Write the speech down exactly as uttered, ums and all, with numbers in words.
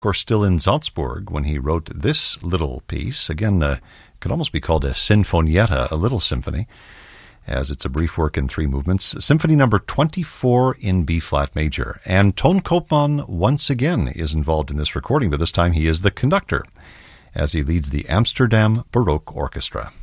course, still in Salzburg when he wrote this little piece. Again, uh, could almost be called a sinfonietta, a little symphony, as it's a brief work in three movements. Symphony number twenty-four in B-flat major. And Ton Koopman once again is involved in this recording, but this time he is the conductor, as he leads the Amsterdam Baroque Orchestra.